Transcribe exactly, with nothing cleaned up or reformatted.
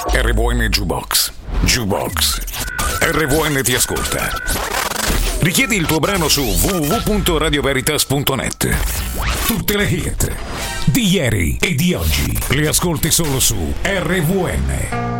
R V N Jukebox. Jukebox. R V N ti ascolta. Richiedi il tuo brano su w w w punto radio veritas punto net. Tutte le hit di ieri e di oggi le ascolti solo su R V N.